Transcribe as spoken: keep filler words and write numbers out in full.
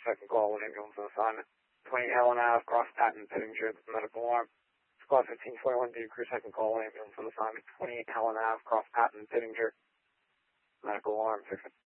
second call, an ambulance on assignment. twenty Helen Ave, Cross Patton, Pittinger, medical alarm. Squad fifteen forty-one, D crew second call, an ambulance on assignment. twenty-eight Helen Ave, Cross Patton, Pittinger, medical alarm.